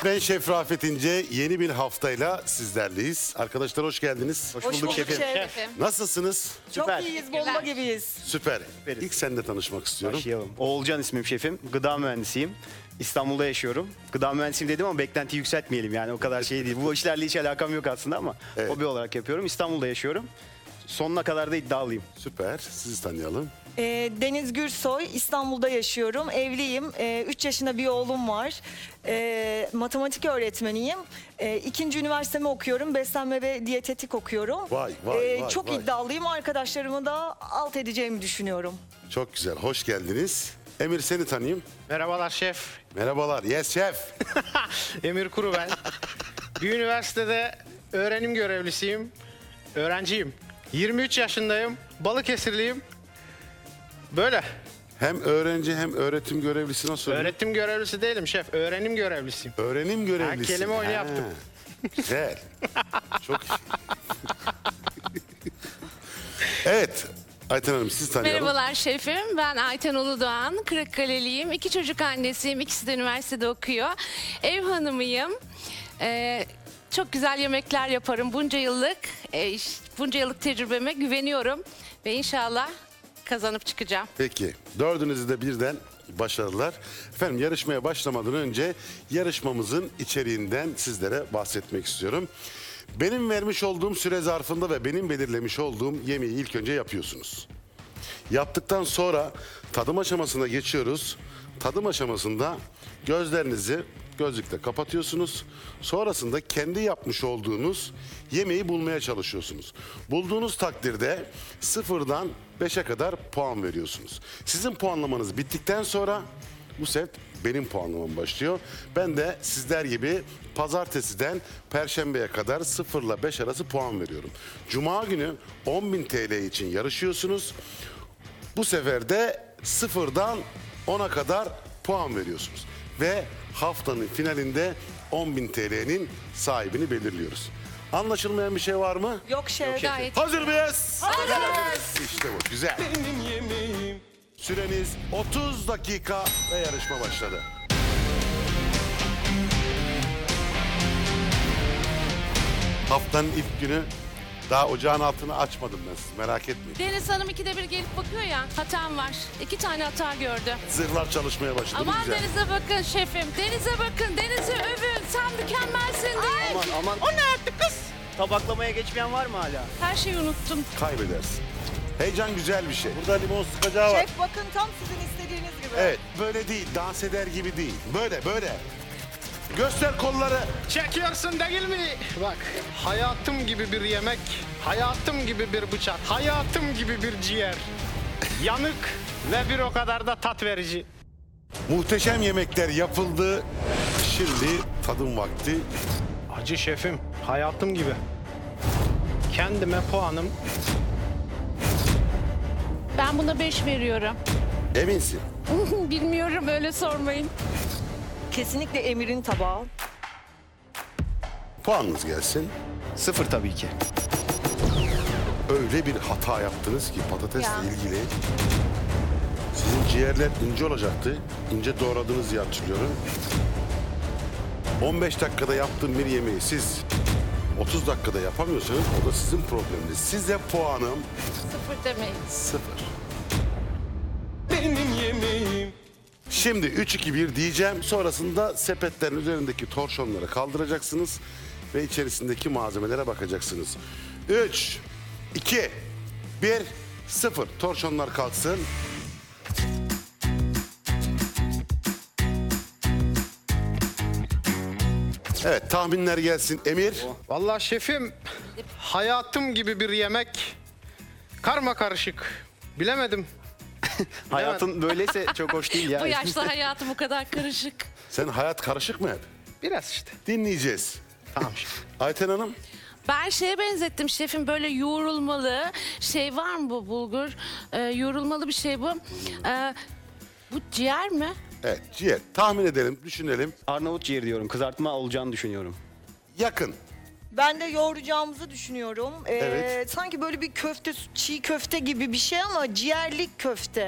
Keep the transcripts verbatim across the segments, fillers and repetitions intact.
Ben Şef Rafet İnce, yeni bir haftayla sizlerleyiz. Arkadaşlar hoş geldiniz. Hoş, Hoş bulduk bulduk şefim. şef. Nasılsınız? Çok Süper. iyiyiz, bomba gibiyiz. Süper. Süperiz. İlk seninle tanışmak istiyorum. Başlayalım. Oğulcan ismim şefim. Gıda mühendisiyim. İstanbul'da yaşıyorum. Gıda mühendisiyim dedim ama beklentiyi yükseltmeyelim yani o kadar şey değil. Bu işlerle hiç alakam yok aslında ama Evet. hobi olarak yapıyorum. İstanbul'da yaşıyorum. Sonuna kadar da iddialıyım. Süper. Sizi tanıyalım. Ee, Deniz Gürsoy, İstanbul'da yaşıyorum, evliyim. Ee, üç yaşında bir oğlum var. Ee, matematik öğretmeniyim. Ee, ikinci üniversitemi okuyorum, beslenme ve diyetetik okuyorum. Vay, vay, Ee, vay, Çok vay. iddialıyım, arkadaşlarımı da alt edeceğimi düşünüyorum. Çok güzel. Hoş geldiniz. Emir seni tanıyayım. Merhabalar şef. Merhabalar. Yes şef. Emir Kuru ben. Bir üniversitede öğrenim görevlisiyim. Öğrenciyim. yirmi üç yaşındayım. Balıkesirliyim. Böyle. Hem öğrenci hem öğretim görevlisi nasıl oluyor? Öğretim görevlisi değilim şef. Öğrenim görevlisiyim. Öğrenim görevlisi. Ha, kelime oyunu Ha, yaptım. Güzel. Çok iyi. Evet. Ayten Hanım siz tanıyalım. Merhabalar şefim. Ben Ayten Uludoğan. Kırıkkaleliyim. İki çocuk annesiyim. İkisi de üniversitede okuyor. Ev hanımıyım. Ee, çok güzel yemekler yaparım. Bunca yıllık, e, iş- bunca yıllık tecrübeme güveniyorum. Ve inşallah kazanıp çıkacağım. Peki. Dördünüzü de birden başarılar. Efendim yarışmaya başlamadan önce yarışmamızın içeriğinden sizlere bahsetmek istiyorum. Benim vermiş olduğum süre zarfında ve benim belirlemiş olduğum yemeği ilk önce yapıyorsunuz. Yaptıktan sonra tadım aşamasına geçiyoruz. Tadım aşamasında gözlerinizi gözlükle kapatıyorsunuz. Sonrasında kendi yapmış olduğunuz yemeği bulmaya çalışıyorsunuz. Bulduğunuz takdirde sıfırdan beşe kadar puan veriyorsunuz. Sizin puanlamanız bittikten sonra bu set benim puanlamam başlıyor. Ben de sizler gibi pazartesiden perşembeye kadar sıfırla beş arası puan veriyorum. Cuma günü on bin T L için yarışıyorsunuz. Bu sefer de sıfırdan ona kadar puan veriyorsunuz. Ve haftanın finalinde on bin T L'nin sahibini belirliyoruz. Anlaşılmayan bir şey var mı? Yok şef. Gayet Hazır mıyız? Hazırız. İşte bu. Güzel. Süreniz otuz dakika ve yarışma başladı. Haftanın ilk günü, daha ocağın altını açmadım ben siz merak etmeyin. Deniz Hanım ikide bir gelip bakıyor ya. Hatam var. İki tane hata gördü. Zırhlar çalışmaya başladı. Aman Güzel. Deniz'e bakın şefim. Deniz'e bakın. Deniz'i övün. Sen mükemmelsin diye. Aman aman. O ne artık kız? Tabaklamaya geçmeyen var mı hala? Her şeyi unuttum. Kaybedersin. Heyecan güzel bir şey. Burada limon sıkacağı var. Şef bakın tam sizin istediğiniz gibi. Evet, böyle değil, dans eder gibi değil. Böyle, böyle. Göster kolları. Çekiyorsun değil mi? Bak. Hayatım gibi bir yemek. Hayatım gibi bir bıçak. Hayatım gibi bir ciğer. Yanık ve bir o kadar da tat verici. Muhteşem yemekler yapıldı. Şimdi tadım vakti. Acı şefim. Hayatım gibi. Kendime puanım Ben buna beş veriyorum. Eminsin. Bilmiyorum, öyle sormayın. Kesinlikle Emir'in tabağı. Puanınız gelsin. Sıfır tabii ki. Öyle bir hata yaptınız ki patatesle Ya. ilgili. Sizin ciğerler ince olacaktı. İnce doğradınız diye hatırlıyorum. on beş dakikada yaptığım bir yemeği siz otuz dakikada yapamıyorsanız o da sizin probleminiz. Size puanım Sıfır demeyin. sıfır. Benim yemeğim. Şimdi üç iki bir diyeceğim. Sonrasında sepetlerin üzerindeki torşonları kaldıracaksınız ve içerisindeki malzemelere bakacaksınız. üç, iki, bir, sıfır. Torşonlar kalksın. Evet, tahminler gelsin. Emir. Vallahi şefim, hayatım gibi bir yemek. Karma karışık. Bilemedim. Hayatın böyleyse çok hoş değil ya. Bu yaşta hayatım o kadar karışık. Sen hayat karışık mı hep? Biraz işte. Dinleyeceğiz. Tamam şef. Ayten Hanım. Ben şeye benzettim şefim, böyle yoğrulmalı şey var mı bu bulgur? Ee, yoğrulmalı bir şey bu. Ee, bu ciğer mi? Evet, ciğer. Tahmin edelim, düşünelim. Arnavut ciğeri diyorum. Kızartma olacağını düşünüyorum. Yakın. Ben de yoğuracağımızı düşünüyorum. Ee, Evet. Sanki böyle bir köfte, çiğ köfte gibi bir şey ama ciğerlik köfte.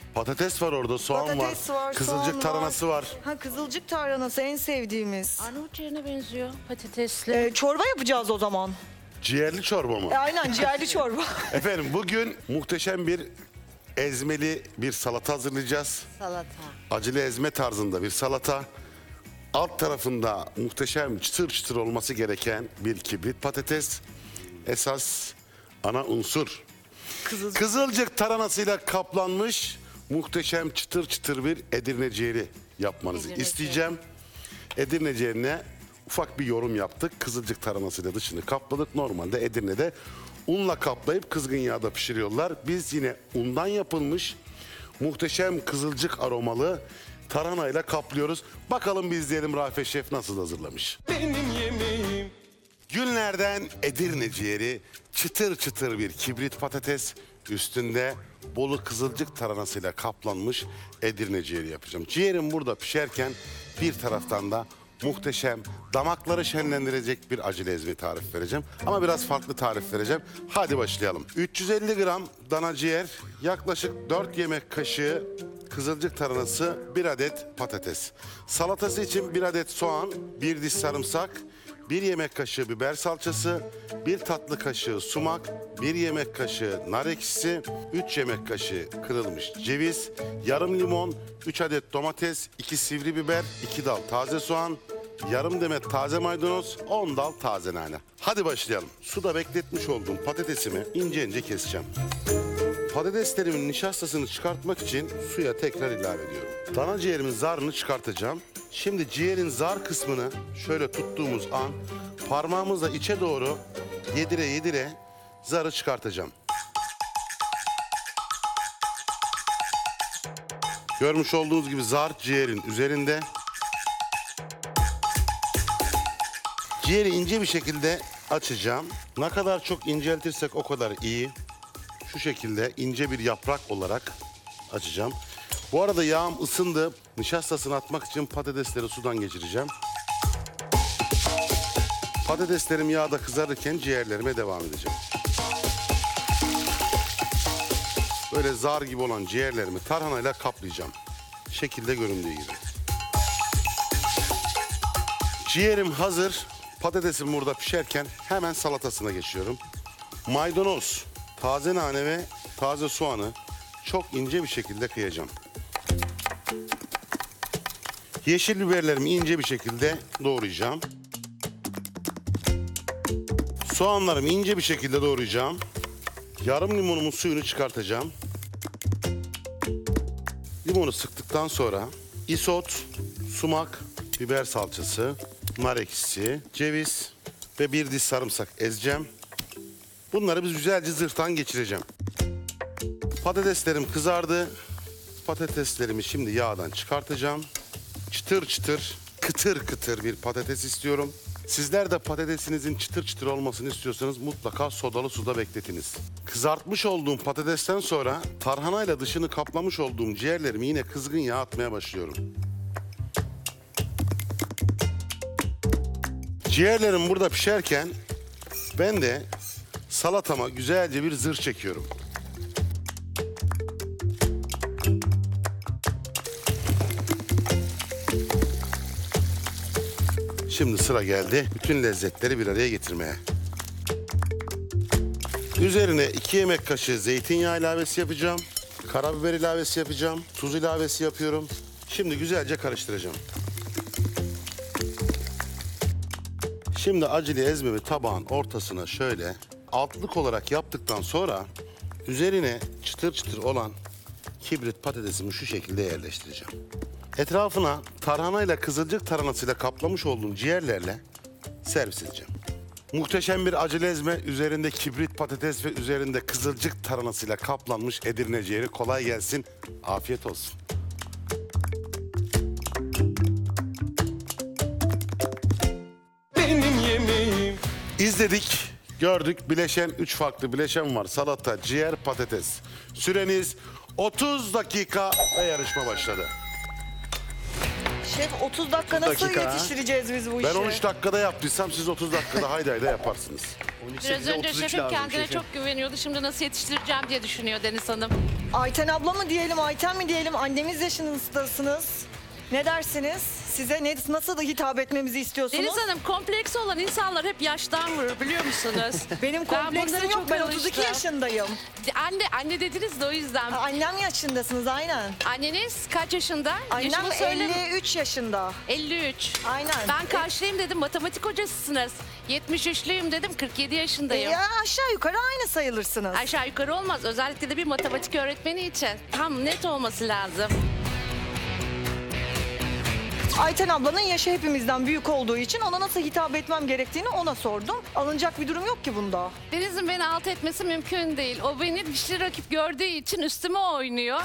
Patates var orada, soğan Patates var, var, kızılcık soğan taranası var. Ha, kızılcık tarhanası en sevdiğimiz. Arnavut ciğerine benziyor patatesli. Ee, çorba yapacağız o zaman. Ciğerli çorba mı? E, aynen ciğerli çorba. Efendim bugün muhteşem bir ezmeli bir salata hazırlayacağız. Salata. Acılı ezme tarzında bir salata. Alt tarafında muhteşem çıtır çıtır olması gereken bir kibrit patates. Esas ana unsur. Kızılcık. Kızılcık taranasıyla kaplanmış muhteşem çıtır çıtır bir Edirne ciğeri yapmanızı Edirne isteyeceğim. Edirne ciğerine ufak bir yorum yaptık. Kızılcık taranasıyla dışını kapladık. Normalde Edirne'de unla kaplayıp kızgın yağda pişiriyorlar. Biz yine undan yapılmış muhteşem kızılcık aromalı taranayla kaplıyoruz. Bakalım biz diyelim Rafet Şef nasıl hazırlamış. Benim yemeğim. Günlerden Edirne ciğeri, çıtır çıtır bir kibrit patates, üstünde Bolu kızılcık taranasıyla kaplanmış Edirne ciğeri yapacağım. Ciğerim burada pişerken bir taraftan da muhteşem, damakları şenlendirecek bir acılı ezme tarif vereceğim. Ama biraz farklı tarif vereceğim. Hadi başlayalım. üç yüz elli gram dana ciğer, yaklaşık dört yemek kaşığı kızılcık taranası, bir adet patates. Salatası için bir adet soğan, bir diş sarımsak, bir yemek kaşığı biber salçası, bir tatlı kaşığı sumak, bir yemek kaşığı nar ekşisi, üç yemek kaşığı kırılmış ceviz, yarım limon, üç adet domates, iki sivri biber, iki dal taze soğan, yarım demet taze maydanoz, on dal taze nane. Hadi başlayalım. Suda bekletmiş olduğum patatesimi ince ince keseceğim. Patateslerimin nişastasını çıkartmak için suya tekrar ilave ediyorum. Dana ciğerimin zarını çıkartacağım. Şimdi ciğerin zar kısmını şöyle tuttuğumuz an parmağımızla içe doğru yedire yedire zarı çıkartacağım. Görmüş olduğunuz gibi zar ciğerin üzerinde. Ciğeri ince bir şekilde açacağım. Ne kadar çok inceltirsek o kadar iyi. Şu şekilde ince bir yaprak olarak açacağım. Bu arada yağım ısındı. Nişastasını atmak için patatesleri sudan geçireceğim. Patateslerim yağda kızarırken ciğerlerime devam edeceğim. Böyle zar gibi olan ciğerlerimi tarhanayla kaplayacağım. Şekilde göründüğü gibi. Ciğerim hazır. Patatesim burada pişerken hemen salatasına geçiyorum. Maydanoz, taze nane ve taze soğanı çok ince bir şekilde kıyacağım. Yeşil biberlerimi ince bir şekilde doğrayacağım. Soğanlarımı ince bir şekilde doğrayacağım. Yarım limonumun suyunu çıkartacağım. Limonu sıktıktan sonra isot, sumak, biber salçası, nar ekşisi, ceviz ve bir diş sarımsak ezeceğim. Bunları biz güzelce zırhtan geçireceğim. Patateslerim kızardı. Patateslerimi şimdi yağdan çıkartacağım. Çıtır çıtır, kıtır kıtır bir patates istiyorum. Sizler de patatesinizin çıtır çıtır olmasını istiyorsanız mutlaka sodalı suda bekletiniz. Kızartmış olduğum patatesten sonra tarhanayla dışını kaplamış olduğum ciğerlerimi yine kızgın yağa atmaya başlıyorum. Ciğerlerim burada pişerken ben de salatama güzelce bir zırh çekiyorum. Şimdi sıra geldi bütün lezzetleri bir araya getirmeye. Üzerine iki yemek kaşığı zeytinyağı ilavesi yapacağım. Karabiber ilavesi yapacağım. Tuz ilavesi yapıyorum. Şimdi güzelce karıştıracağım. Şimdi acılı ezmemi tabağın ortasına şöyle altlık olarak yaptıktan sonra üzerine çıtır çıtır olan kibrit patatesimi şu şekilde yerleştireceğim. Etrafına tarhanayla kızılcık taranasıyla kaplamış olduğum ciğerlerle servis edeceğim. Muhteşem bir acılı ezme, üzerinde kibrit patates ve üzerinde kızılcık taranasıyla kaplanmış Edirne ciğeri. Kolay gelsin, afiyet olsun. Benim yemeğim. İzledik, gördük. Bileşen, üç farklı bileşen var. Salata, ciğer, patates. Süreniz otuz dakika ve yarışma başladı. Şef otuz dakika nasıl dakika ha? yetiştireceğiz biz bu işi? Ben on üç dakikada yaptıysam siz otuz dakikada haydi haydi yaparsınız. Biraz önce şefim kendine çok güveniyordu. Şimdi nasıl yetiştireceğim diye düşünüyor Deniz Hanım. Ayten abla mı diyelim, Ayten mi diyelim? Annemiz yaşınızdasınız. Ne dersiniz? Size ne, nasıl da hitap etmemizi istiyorsunuz? Deniz Hanım, kompleksi olan insanlar hep yaştan vurur biliyor musunuz? Benim Ben kompleksim bunlara yok. çok Ben otuz iki alıştım. yaşındayım. Anne, anne dediniz de o yüzden. Annem yaşındasınız aynen. Anneniz kaç yaşında? Annem Yaşımı söyle. elli üç yaşında. elli üç. Aynen. Ben karşıyım dedim, matematik hocasısınız. yetmiş üçlüyüm dedim, kırk yedi yaşındayım. Ya aşağı yukarı aynı sayılırsınız. Aşağı yukarı olmaz. Özellikle de bir matematik öğretmeni için. Tam net olması lazım. Ayten ablanın yaşı hepimizden büyük olduğu için ona nasıl hitap etmem gerektiğini ona sordum. Alınacak bir durum yok ki bunda. Deniz'in beni alt etmesi mümkün değil. O beni dişli rakip gördüğü için üstüme oynuyor.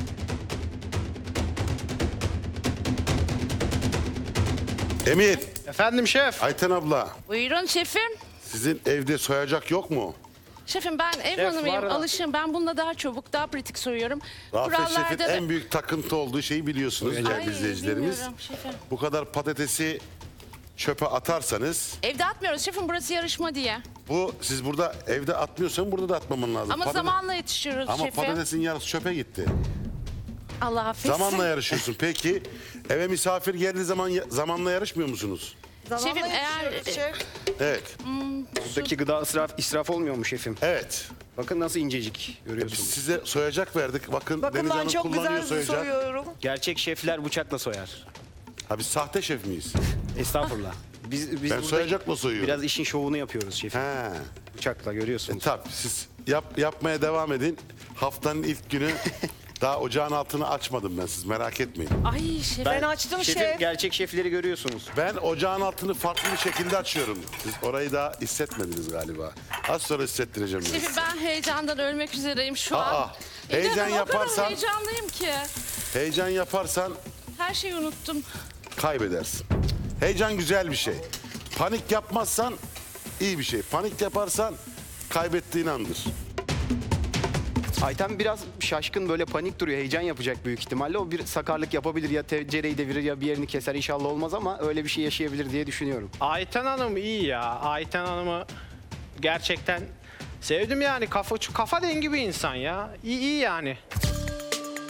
Emir, Efendim şef. Ayten abla, Buyurun şefim. sizin evde soyacak yok mu? Şefim ben ev Şef, hanımıyım, var da- alışığım. Ben bununla daha çabuk, daha pratik soyuyorum. Rafet Şef'in Kurallarda da- en büyük takıntı olduğu şeyi biliyorsunuz Ay, değerli izleyicilerimiz. bilmiyorum şefim. Bu kadar patatesi çöpe atarsanız, Evde atmıyoruz şefim, burası yarışma diye. bu siz burada evde atmıyorsan burada da atmaman lazım. Ama Patates- zamanla yetişiyoruz Ama şefim. patatesin yarısı çöpe gitti. Allah affetsin. Zamanla yarışıyorsun. Peki eve misafir geldiği zaman ya- zamanla yarışmıyor musunuz? Zamanla Şefim, eğer- yetişiyoruz şef. Evet. Buradaki gıda israf, israf olmuyor mu şefim? Evet. Bakın nasıl incecik Biz görüyorsunuz. size soyacak verdik. Bakın, Bakın Deniz ben Hanım çok kullanıyor güzel soyacak. soyuyorum. Gerçek şefler bıçakla soyar. Ha biz sahte şef miyiz? Estağfurullah. Biz, biz Ben burada soyacakla soyuyorum. Biraz işin şovunu yapıyoruz şefim. He. Bıçakla E, görüyorsunuz. tabii siz yap, yapmaya devam edin. Haftanın ilk günü daha ocağın altını açmadım ben, siz merak etmeyin. Ay şefim. Ben açtım şefim, şef. gerçek şefleri görüyorsunuz. Ben ocağın altını farklı bir şekilde açıyorum. Siz orayı daha hissetmediniz galiba. Az sonra hissettireceğim. size. Şefim ben heyecandan ölmek üzereyim şu Aa, an. heyecan İnanın o kadar yaparsan- heyecanlıyım ki. Heyecan yaparsan Her şeyi unuttum. kaybedersin. Heyecan güzel bir şey. Panik yapmazsan iyi bir şey. Panik yaparsan kaybettiğin andır. Ayten biraz şaşkın, böyle panik duruyor. Heyecan yapacak büyük ihtimalle. O bir sakarlık yapabilir, ya tencereyi devirir ya bir yerini keser, inşallah olmaz, ama öyle bir şey yaşayabilir diye düşünüyorum. Ayten Hanım iyi ya. Ayten Hanım'ı gerçekten sevdim yani. Kafa kafa dengi bir insan ya. İyi iyi yani.